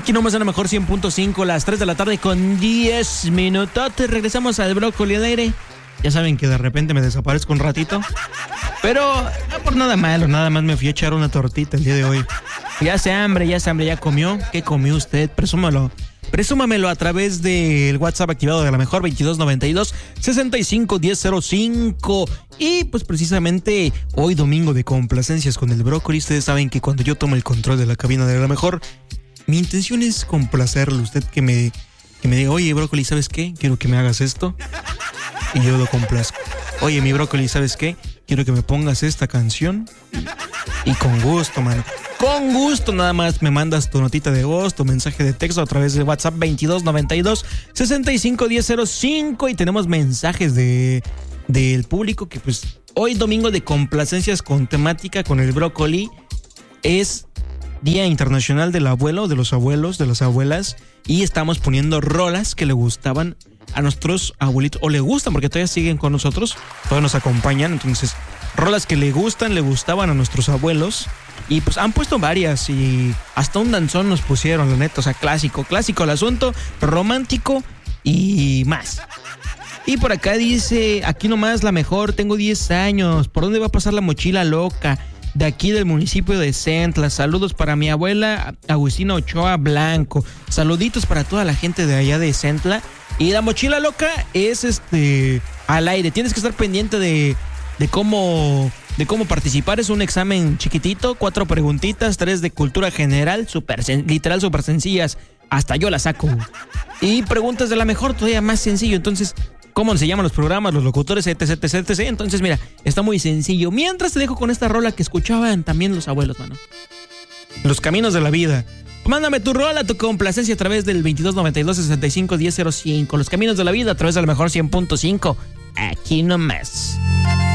Aquí nomás en la mejor 100.5, las 3 de la tarde con 10 minutos. Regresamos al brócoli al aire. Ya saben que de repente me desaparezco un ratito. Pero no por nada malo, nada más me fui a echar una tortita el día de hoy. Ya hace hambre, ya comió. ¿Qué comió usted? Presúmamelo a través del WhatsApp activado de la mejor 2292-651005. Y pues precisamente hoy domingo de complacencias con el brócoli. Ustedes saben que cuando yo tomo el control de la cabina de la mejor, mi intención es complacerle. Usted que me diga, oye brócoli, ¿sabes qué? Quiero que me hagas esto. Y yo lo complazco. Oye mi brócoli, ¿sabes qué? Quiero que me pongas esta canción. Y con gusto, mano. Con gusto, nada más me mandas tu notita de voz, tu mensaje de texto a través de WhatsApp 2292-651005. Y tenemos mensajes del público que pues hoy domingo de complacencias con temática con el brócoli es Día Internacional del Abuelo, de los abuelos, de las abuelas. Y estamos poniendo rolas que le gustaban a nuestros abuelitos, o le gustan porque todavía siguen con nosotros, todavía nos acompañan. Entonces, rolas que le gustaban a nuestros abuelos. Y pues han puesto varias y hasta un danzón nos pusieron, la neta. O sea, clásico el asunto, romántico y más. Y por acá dice, aquí nomás la mejor, tengo 10 años, ¿por dónde va a pasar la mochila loca? De aquí del municipio de Centla. Saludos para mi abuela Agustina Ochoa Blanco. Saluditos para toda la gente de allá de Centla. Y la mochila loca es al aire. Tienes que estar pendiente de cómo participar. Es un examen chiquitito, 4 preguntitas, 3 de cultura general, literal súper sencillas. Hasta yo la saco. Y preguntas de la mejor, todavía más sencillo. Entonces, ¿cómo se llaman los programas, los locutores, etc? Entonces, mira, está muy sencillo. Mientras te dejo con esta rola que escuchaban también los abuelos, mano. Los caminos de la vida. Mándame tu rola, tu complacencia a través del 2292-651005. Los caminos de la vida a través de la mejor 100.5. Aquí nomás.